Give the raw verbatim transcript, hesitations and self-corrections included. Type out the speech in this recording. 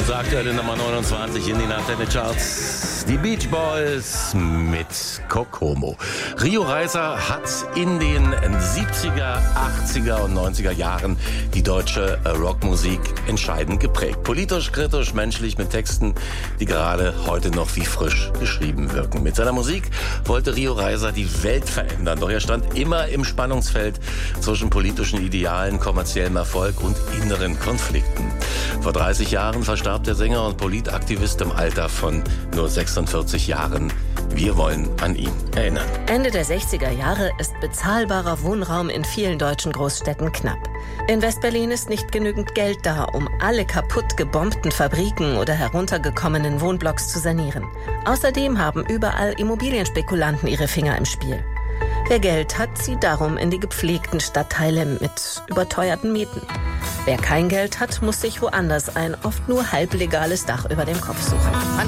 Unser aktuelle Nummer neunundzwanzig in den Antenne Charts. Die Beach Boys mit Kokomo. Rio Reiser hat in den siebziger, achtziger und neunziger Jahren die deutsche Rockmusik entscheidend geprägt. Politisch, kritisch, menschlich, mit Texten, die gerade heute noch wie frisch geschrieben wirken. Mit seiner Musik wollte Rio Reiser die Welt verändern. Doch er stand immer im Spannungsfeld zwischen politischen Idealen, kommerziellem Erfolg und inneren Konflikten. Vor dreißig Jahren verstarb der Sänger und Politaktivist im Alter von nur sechsundvierzig Jahren. Wir wollen an ihn erinnern. Ende der sechziger Jahre ist bezahlbarer Wohnraum in vielen deutschen Großstädten knapp. In Westberlin ist nicht genügend Geld da, um alle kaputt gebombten Fabriken oder heruntergekommenen Wohnblocks zu sanieren. Außerdem haben überall Immobilienspekulanten ihre Finger im Spiel. Wer Geld hat, zieht darum in die gepflegten Stadtteile mit überteuerten Mieten. Wer kein Geld hat, muss sich woanders ein oft nur halblegales Dach über dem Kopf suchen.